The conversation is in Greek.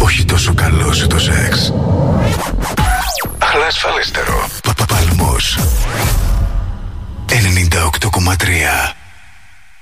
όχι τόσο καλό σε το σεξ, αλλά ασφαλέστερο. Παλμός 98,3.